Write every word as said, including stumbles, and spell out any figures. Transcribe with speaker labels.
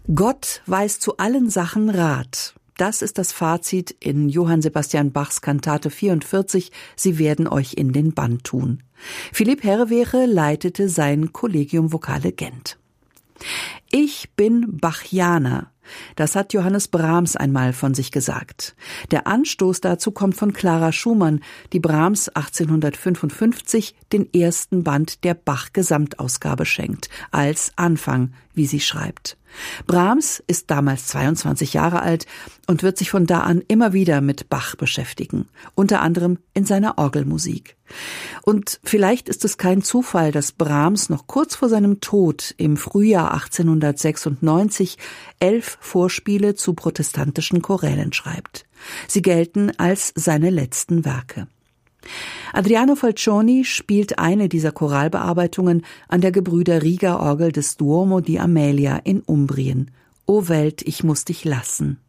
Speaker 1: Gott weiß zu allen Sachen Rat. Das ist das Fazit in Johann Sebastian Bachs Kantate vierundvierzig, Sie werden euch in den Bann tun. Philipp Herrewehre leitete sein Collegium Vocale Gent. Ich bin Bachianer. Das hat Johannes Brahms einmal von sich gesagt. Der Anstoß dazu kommt von Clara Schumann, die Brahms achtzehnhundertfünfundfünfzig den ersten Band der Bach-Gesamtausgabe schenkt, als Anfang, wie sie schreibt. Brahms ist damals zweiundzwanzig Jahre alt und wird sich von da an immer wieder mit Bach beschäftigen, unter anderem in seiner Orgelmusik. Und vielleicht ist es kein Zufall, dass Brahms noch kurz vor seinem Tod im Frühjahr achtzehnhundertsechsundneunzig elf Vorspiele zu protestantischen Chorälen schreibt. Sie gelten als seine letzten Werke. Adriano Falcioni spielt eine dieser Choralbearbeitungen an der Gebrüder Rieger Orgel des Duomo di Amelia in Umbrien. O Welt, ich muss dich lassen.